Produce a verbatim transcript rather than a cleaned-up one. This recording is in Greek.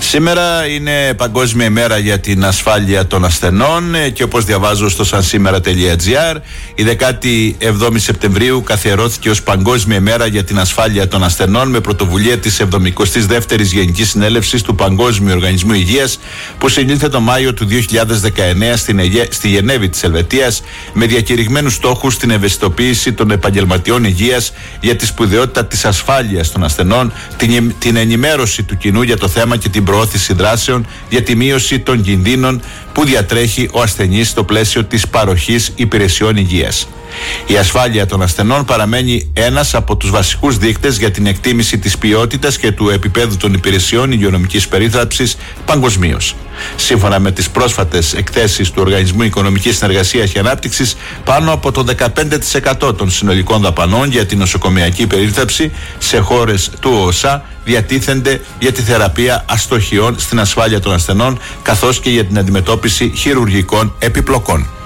Σήμερα είναι Παγκόσμια ημέρα για την ασφάλεια των ασθενών και όπως διαβάζω στο sansimera τελεία gr, η δεκάτη εβδόμη Σεπτεμβρίου καθιερώθηκε ως Παγκόσμια ημέρα για την ασφάλεια των ασθενών με πρωτοβουλία της εβδομηκοστής δεύτερης Γενικής Συνέλευσης του Παγκόσμιου Οργανισμού Υγείας, που συνήλθε το Μάιο του δύο χιλιάδες δεκαεννέα στην Αιγε... στη Γενέβη της Ελβετίας, με διακηρυγμένους στόχους την ευαισθητοποίηση των επαγγελματιών υγείας για τη σπουδαιότητα της ασφάλειας των ασθενών, την, την ενημέρωση του κοινού για το θέμα και την προώθηση δράσεων για τη μείωση των κινδύνων που διατρέχει ο ασθενής στο πλαίσιο της παροχής υπηρεσιών υγείας. Η ασφάλεια των ασθενών παραμένει ένας από τους βασικούς δείκτες για την εκτίμηση της ποιότητας και του επίπεδου των υπηρεσιών υγειονομικής περίθαλψης παγκοσμίως. Σύμφωνα με τις πρόσφατες εκθέσεις του Οργανισμού Οικονομικής Συνεργασίας και Ανάπτυξης, πάνω από το δεκαπέντε τοις εκατό των συνολικών δαπανών για την νοσοκομειακή περίθαλψη σε χώρες του ΟΣΑ διατίθενται για τη θεραπεία αστοχιών στην ασφάλεια των ασθενών, καθώς και για την αντιμετώπιση χειρουργικών επιπλοκών.